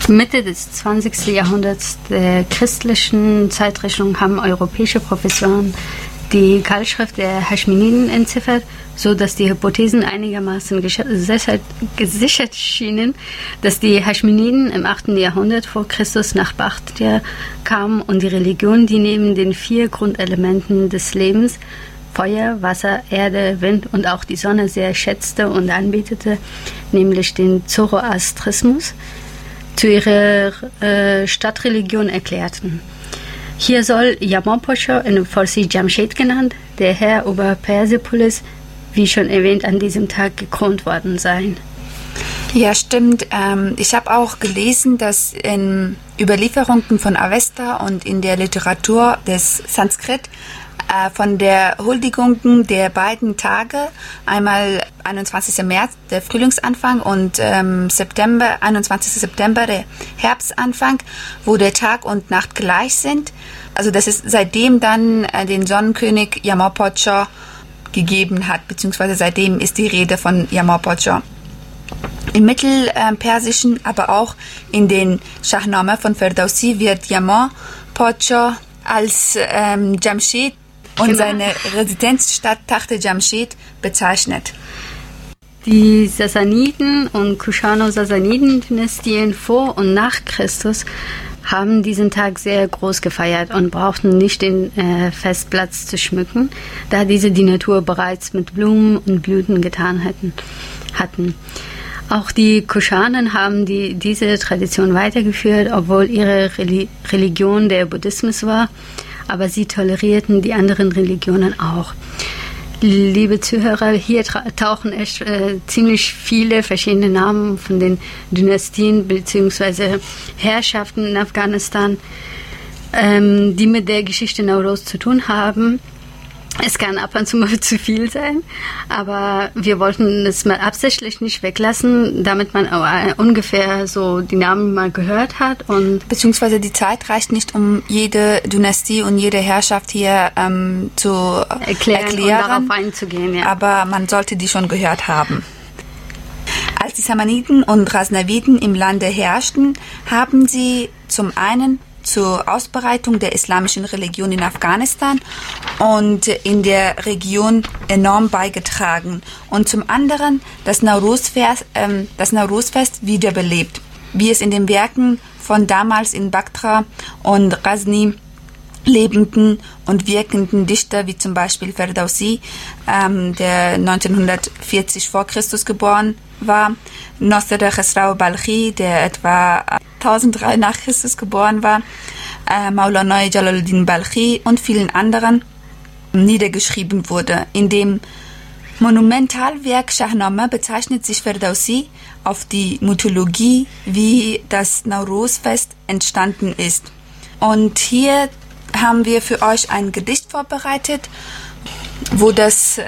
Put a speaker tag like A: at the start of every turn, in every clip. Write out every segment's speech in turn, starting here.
A: Mitte des 20. Jahrhunderts der christlichen Zeitrechnung haben europäische Professoren die Keilschrift der Haschminiden entziffert, so dass die Hypothesen einigermaßen gesichert schienen, dass die Haschminiden im 8. Jahrhundert vor Christus nach Bakhtria kamen und die Religion, die neben den 4 Grundelementen des Lebens, Feuer, Wasser, Erde, Wind und auch die Sonne sehr schätzte und anbetete, nämlich den Zoroastrismus, zu ihrer Stadtreligion erklärten. Hier soll Yaman Pascha, in Farsi Jamshid genannt, der Herr über Persepolis, wie schon erwähnt, an diesem Tag gekrönt worden sein.
B: Ja, stimmt. Ich habe auch gelesen, dass in Überlieferungen von Avesta und in der Literatur des Sanskrit von der Huldigung der beiden Tage, einmal 21. März, der Frühlingsanfang, und 21. September, der Herbstanfang, wo der Tag und Nacht gleich sind. Also dass es seitdem dann den Sonnenkönig Yaman Pascha gegeben hat, beziehungsweise seitdem ist die Rede von Yaman Pascha. Im Mittelpersischen, aber auch in den Shahnameh von Ferdowsi wird Yaman Pascha als Jamshid und seine Residenzstadt Takht Jamshid bezeichnet.
A: Die Sassaniden und Kuschano-Sassaniden-Dynastien vor und nach Christus haben diesen Tag sehr groß gefeiert und brauchten nicht den Festplatz zu schmücken, da diese die Natur bereits mit Blumen und Blüten getan hatten. Auch die Kushanen haben diese Tradition weitergeführt, obwohl ihre Religion der Buddhismus war, aber sie tolerierten die anderen Religionen auch. Liebe Zuhörer, hier tauchen echt ziemlich viele verschiedene Namen von den Dynastien bzw. Herrschaften in Afghanistan, die mit der Geschichte Nowruz zu tun haben. Es kann ab und zu mal zu viel sein, aber wir wollten es mal absichtlich nicht weglassen, damit man ungefähr so die Namen mal gehört hat. Und
B: beziehungsweise die Zeit reicht nicht, um jede Dynastie und jede Herrschaft hier zu erklären
A: und darauf einzugehen. Ja.
B: Aber man sollte die schon gehört haben. Als die Samaniden und Ghaznawiden im Lande herrschten, haben sie zum einen zur Ausbreitung der islamischen Religion in Afghanistan und in der Region enorm beigetragen und zum anderen das Nowruz-Fest wiederbelebt, wie es in den Werken von damals in Bakhtria und Ghazni lebenden und wirkenden Dichter wie zum Beispiel Ferdowsi, der 1940 vor Christus geboren war, Nasir Khosrau Balkhi, der etwa 1003 nach Christus geboren war, Maulana Jalaluddin Balkhi und vielen anderen niedergeschrieben wurde. In dem Monumentalwerk Shahnameh bezeichnet sich Ferdowsi auf die Mythologie, wie das Nowruz-Fest entstanden ist. Und hier haben wir für euch ein Gedicht vorbereitet, wo das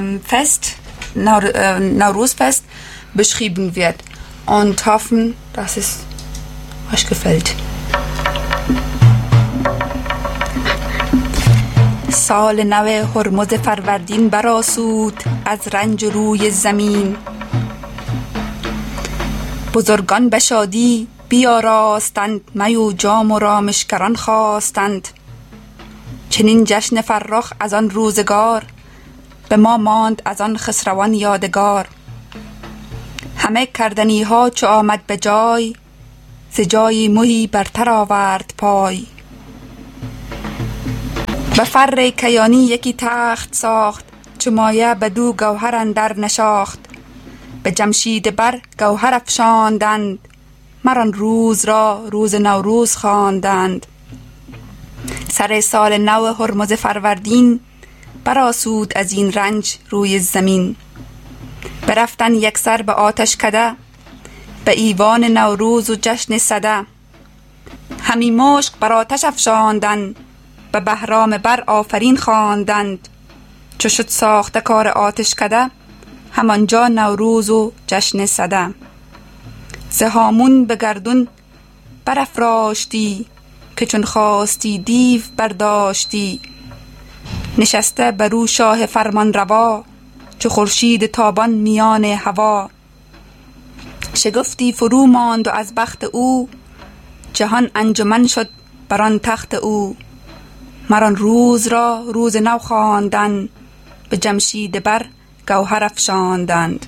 B: Nowruz-Fest beschrieben wird und hoffen, dass es euch gefällt. سال نو هرمز فروردین برآسود از رنج روی زمین بزرگان به شادی بیاراستند می و جام و رامشگران خواستند چنین جشن فرخ از آن روزگار به ما ماند از آن خسروان یادگار همه کردنی ها چو آمد به جای ز جای مهی برتر آورد پای به فر کیانی یکی تخت ساخت چو مایه بدو گوهر اندر نشاخت به جمشید بر گوهر افشاندند مران روز را روز نوروز خواندند سر سال نو هرمز فروردین برآسود از این رنج روی زمین برفتن یکسر به آتش کده به ایوان نوروز و جشن سده همی مشک بر آتش افشاندند به بهرام بر آفرین خواندند چو شد ساخته کار آتش کده همانجا نوروز و جشن سده ز هامون به گردون برافراشتی که چون خواستی دیو برداشتی نشسته برو شاه فرمان روا چو خورشید تابان میان هوا شگفتی فرو ماند و از بخت او جهان انجمن شد بر آن تخت او مر آن روز را روز نو خواندند به جمشید بر گوهر افشاندند.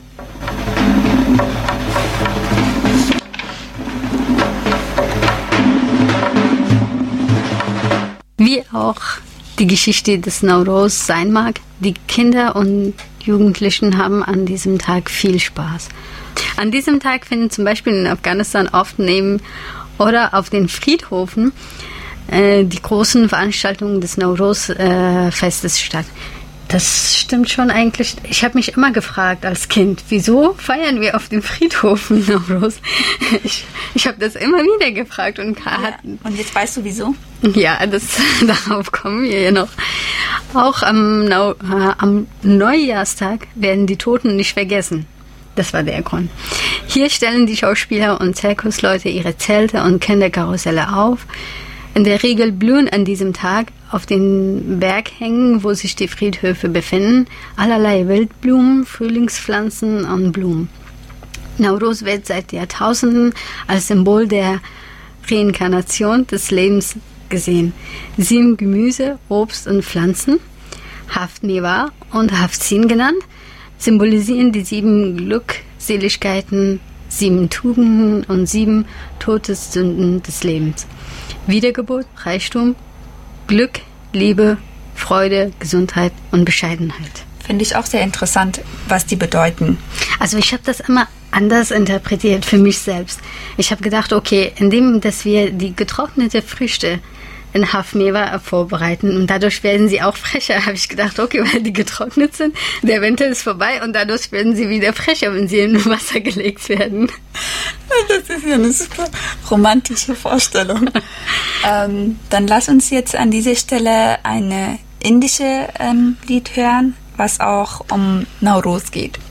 A: Wie auch die Geschichte des Nowruz sein mag, die Kinder und Jugendlichen haben an diesem Tag viel Spaß. An diesem Tag finden zum Beispiel in Afghanistan oft neben oder auf den Friedhöfen die großen Veranstaltungen des Nowruz-Festes statt. Das stimmt schon eigentlich. Ich habe mich immer gefragt als Kind, wieso feiern wir auf dem Friedhofen Nowruz? Ich habe das immer wieder gefragt. Und
B: jetzt weißt du wieso?
A: Ja, darauf kommen wir ja noch. Auch am Neujahrstag werden die Toten nicht vergessen. Das war der Grund. Hier stellen die Schauspieler und Zirkusleute ihre Zelte und Kinderkarusselle auf. In der Regel blühen an diesem Tag auf den Berghängen, wo sich die Friedhöfe befinden, allerlei Wildblumen, Frühlingspflanzen und Blumen. Nowruz wird seit Jahrtausenden als Symbol der Reinkarnation des Lebens gesehen. 7 Gemüse, Obst und Pflanzen, Haft Meva und Haftzin genannt, symbolisieren die 7 Glückseligkeiten, 7 Tugenden und 7 Todessünden des Lebens. Wiedergeburt, Reichtum, Glück, Liebe, Freude, Gesundheit und Bescheidenheit.
B: Finde ich auch sehr interessant, was die bedeuten.
A: Also ich habe das immer anders interpretiert für mich selbst. Ich habe gedacht, okay, indem dass wir die getrocknete Früchte in Hafmeva vorbereiten und dadurch werden sie auch frecher, habe ich gedacht, okay, weil die getrocknet sind, der Winter ist vorbei und dadurch werden sie wieder frecher, wenn sie in Wasser gelegt werden.
B: Das ist ja eine super romantische Vorstellung. Dann lass uns jetzt an dieser Stelle eine indische Lied hören, was auch um Nowruz geht.